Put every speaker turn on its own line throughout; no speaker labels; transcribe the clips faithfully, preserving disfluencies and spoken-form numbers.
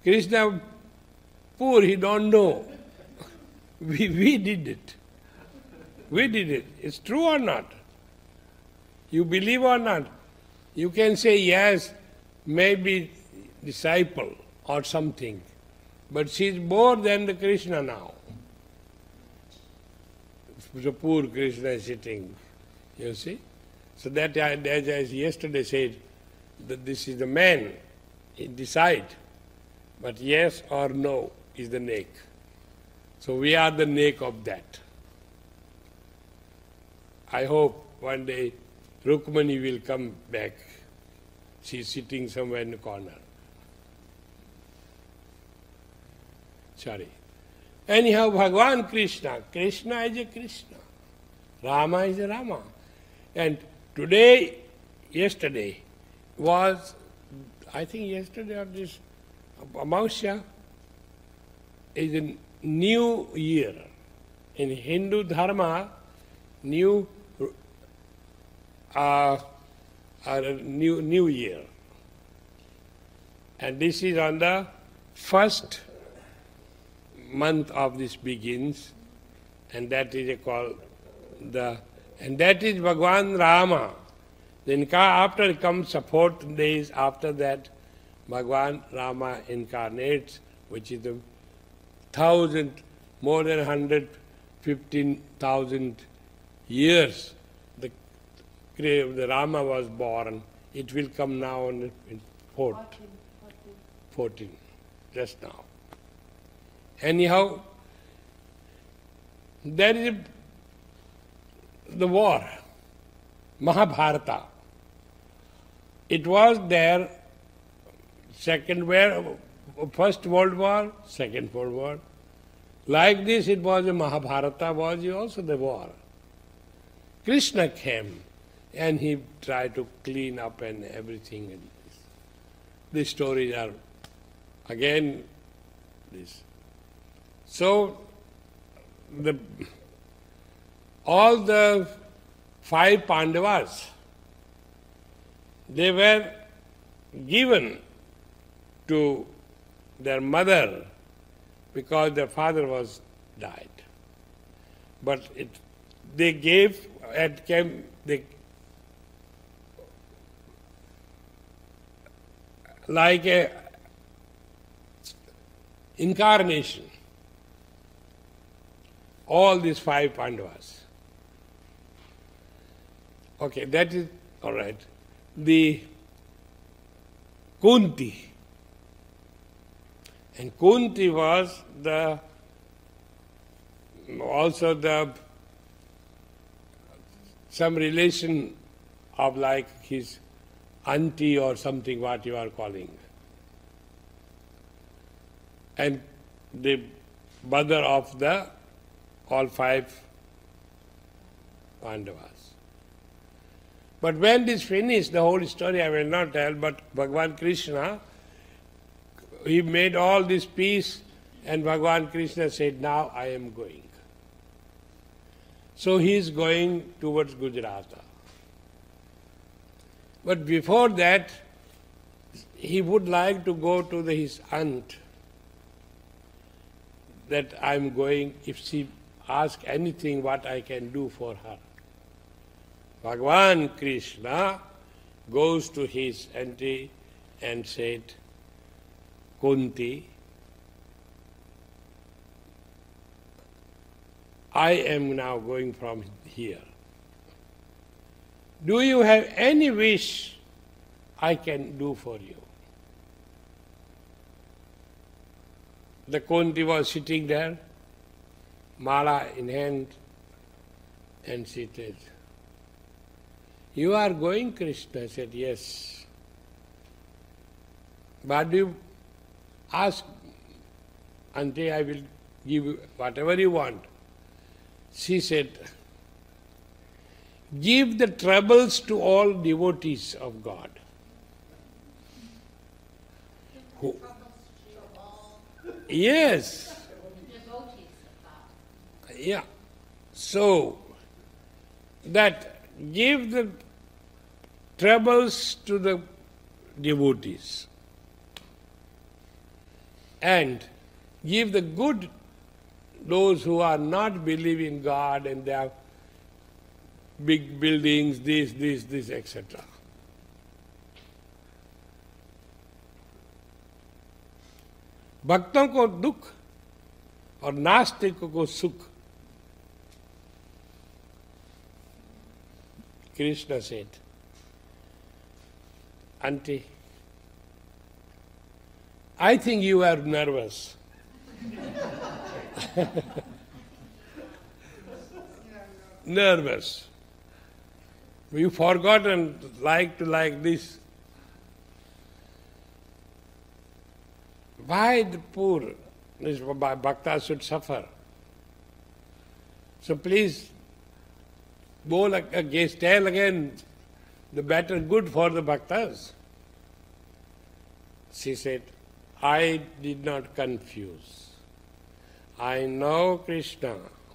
Krishna, poor, he don't know. We, we did it. We did it. It's true or not? You believe or not? You can say, yes, maybe disciple or something. But she is more than the Krishna now. The poor Krishna is sitting, you see. So that, as I yesterday said, that this is the man, he decide. But yes or no is the neck. So we are the neck of that. I hope one day Rukmani will come back. She is sitting somewhere in the corner. Sorry. Anyhow, Bhagavan Krishna, Krishna is a Krishna, Rama is a Rama. And today, yesterday, was, I think yesterday or this, Amavasya is a new year. In Hindu Dharma, new, uh, uh, new, new year. And this is on the first month of this begins, and that is called the, and that is Bhagavan Rama. Then after comes the fourth days after that, Bhagavan Rama incarnates, which is the thousand, more than one hundred fifteen thousand years. The, the Rama was born. It will come now on in fourth, fourteen, just now. Anyhow, there is a, the war, Mahabharata. It was there, second war, first World War, second World War. Like this, it was a Mahabharata, was also the war. Krishna came and he tried to clean up and everything. These stories are again this. So, the, all the five Pandavas, they were given to their mother because their father was died. But it, they gave, it came, they, like a incarnation. All these five Pandavas. Okay, that is all right. The Kunti. And Kunti was the also the some relation of like his auntie or something, what you are calling. And the mother of the all five Pandavas. But when this finished, the whole story I will not tell, but Bhagavan Krishna, he made all this peace, and Bhagavan Krishna said, now I am going. So he is going towards Gujarat. But before that, he would like to go to the, his aunt, that I am going, if she ask anything what I can do for her. Bhagavan Krishna goes to his auntie and said, Kunti, I am now going from here. Do you have any wish I can do for you? The Kunti was sitting there, mala in hand, and she said, you are going, Krishna? I said, yes. But you ask, Auntie, I will give you whatever you want. She said, give the troubles to all devotees of God. Who? Yes. Yeah. So, that give the troubles to the devotees. and give the good those who are not believing God and they have big buildings, this, this, this, et cetera. भक्तों को दुख और नास्तिकों को सुख. Krishna said, Auntie, I think you are nervous. Nervous. You forgotten like to like this. Why the poor this bhaktas should suffer? So please, bowl again, tell again the better good for the bhaktas. She said, I did not confuse. I know Krishna,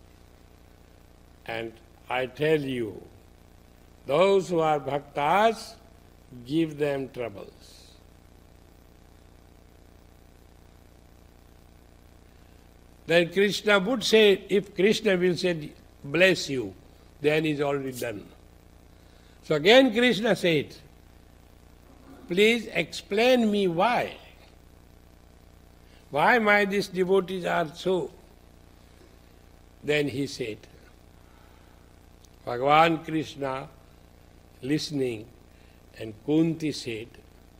and I tell you, those who are bhaktas, give them troubles. Then Krishna would say, if Krishna will say, bless you, then it's already done. So again Krishna said, please explain me why. Why my these devotees are so? Then he said, Bhagavan Krishna listening, and Kunti said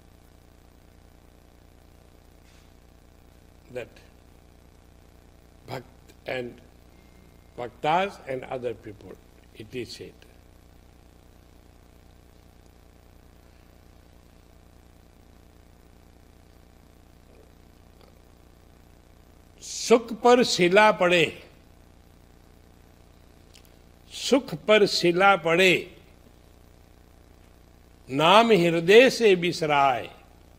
that Bhakt and Bhaktas and other people, it is said. सुख पर शिला पड़े, सुख पर शिला पड़े, नाम हृदय से बिसराए.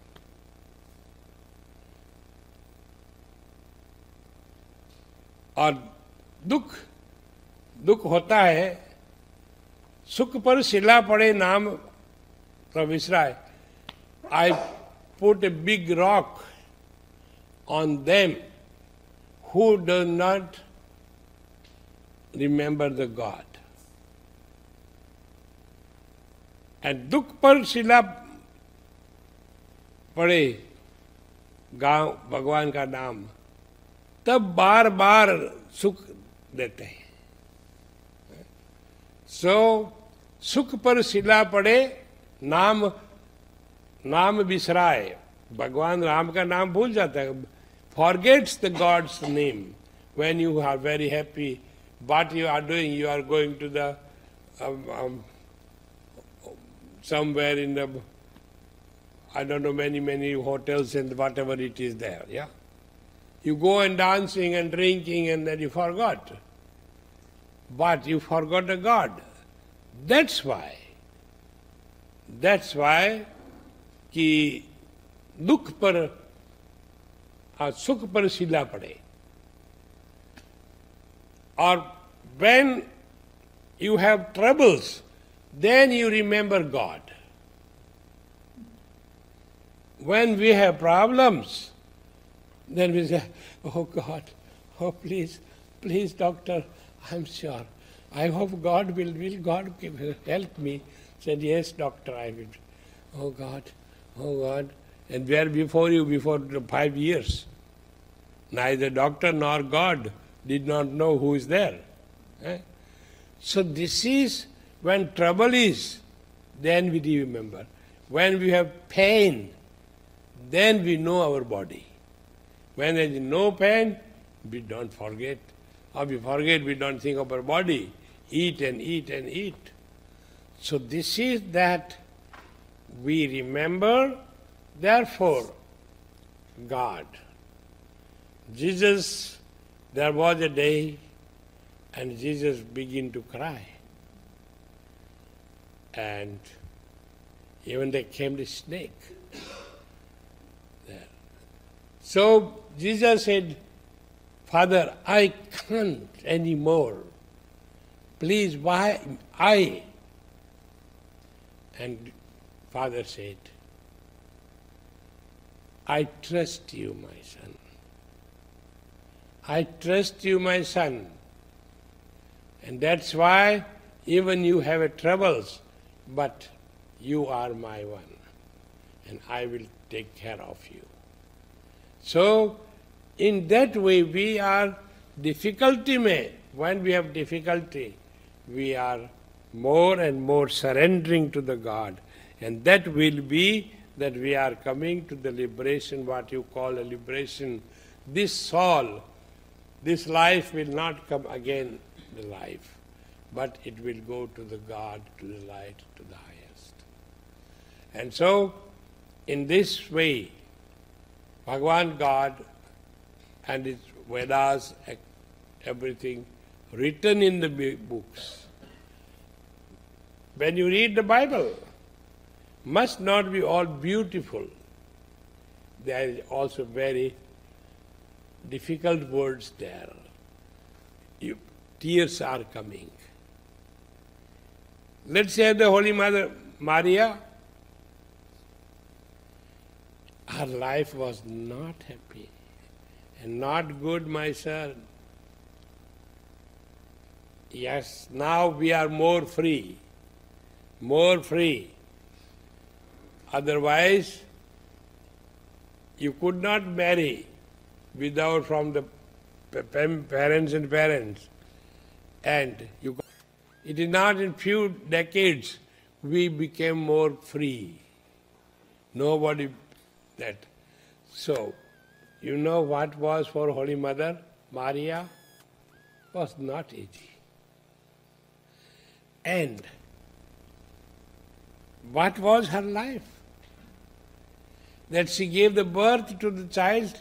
और दुख दुख होता है, सुख पर शिला पड़े नाम तो बिसराए. I put a big rock on them who do not remember the God. And दुख पर शिला पड़े गांव भगवान का नाम, तब बार बार सुख देते हैं. सो so, सुख पर शिला पड़े, नाम नाम बिसराए. भगवान राम का नाम भूल जाता है. Forgets the God's name when you are very happy. What you are doing, you are going to the um, um, somewhere in the, I don't know, many, many hotels and whatever it is there, yeah? You go and dancing and drinking and then you forgot. But you forgot a God. That's why. That's why कि दुख पर और सुख पर शिला पड़े. Or when you have troubles, then you remember God. When we have problems, then we say, oh God, oh please, please doctor, I'm sure. I hope God will, will God help me. Said, yes doctor, I will. Oh God, oh God. And where before you, before five years, neither doctor nor God did not know who is there. Eh? So this is when trouble is, then we remember. When we have pain, then we know our body. When there is no pain, we don't forget. Or we forget, we don't think of our body. Eat and eat and eat. So this is that we remember, therefore, God. Jesus, there was a day, and Jesus began to cry. And even there came the snake there. So Jesus said, Father, I can't anymore. Please, why I? And Father said, I trust you, my son. I trust you, my son. And that's why even you have a troubles, but you are my one, and I will take care of you. So, in that way we are difficulty may, when we have difficulty, we are more and more surrendering to the God. And that will be that we are coming to the liberation, what you call a liberation. This soul, this life will not come again, the life, but it will go to the God, to the light, to the highest. And so, in this way, Bhagavan God and his Vedas, everything written in the books. When you read the Bible, must not be all beautiful. There is also very difficult words there. You, tears are coming. Let's say the Holy Mother Maria, her life was not happy and not good, my son. Yes, now we are more free, more free. Otherwise, you could not marry without from the parents and parents. And you, it is not in few decades we became more free. Nobody that. So, you know what was for Holy Mother Maria? Was not easy. And what was her life? That she gave the birth to the child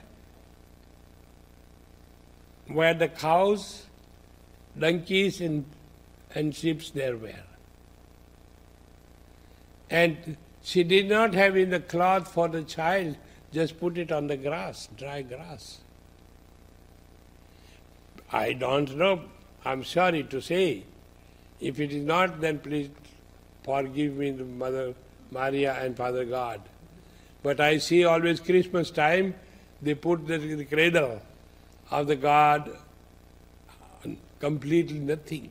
where the cows, donkeys and, and sheep there were. And she did not have in the cloth for the child, just put it on the grass, dry grass. I don't know, I'm sorry to say. If it is not, then please forgive me, the Mother Maria and Father God. But I see always Christmas time, they put the, the cradle of the God, completely nothing.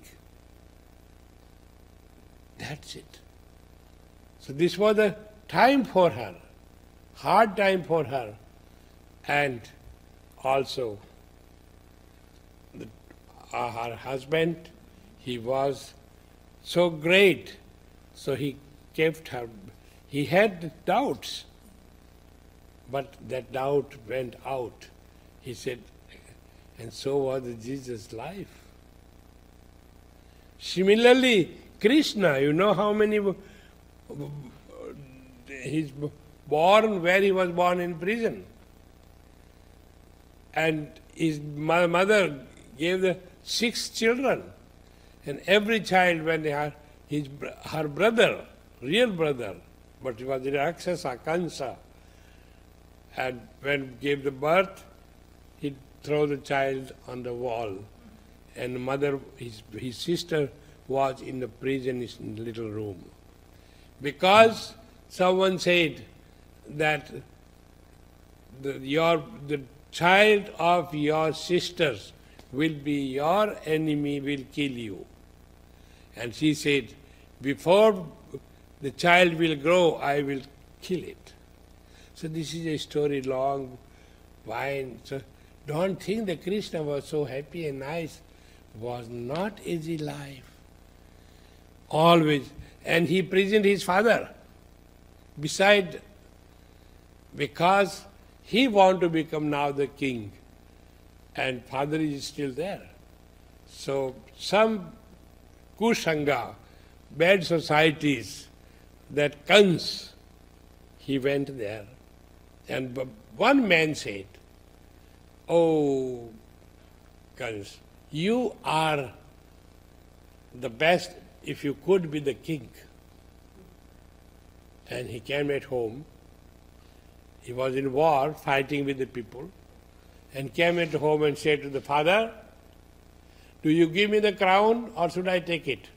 That's it. So this was a time for her, hard time for her. And also, the, uh, her husband, he was so great, so he kept her. He had doubts, but that doubt went out. He said, and so was Jesus' life. Similarly, Krishna, you know how many, he's born where he was born in prison. And his mother gave the six children. And every child, when they had his, her brother, real brother, but he was Rakshasa, Kansa, and when gave the birth, he threw the child on the wall. And mother, his, his sister was in the prison in the little room. Because someone said that the, your, the child of your sisters will be your enemy, will kill you. And she said, before the child will grow, I will kill it. So this is a story long, wine. So don't think that Krishna was so happy and nice. Was not easy life. Always. And he prisoned his father. Beside, because he wanted to become now the king. And father is still there. So some Kusanga, bad societies, that Kans, he went there. And one man said, oh, Kans, you are the best if you could be the king. And he came at home. He was in war, fighting with the people, and came at home and said to the father, do you give me the crown or should I take it?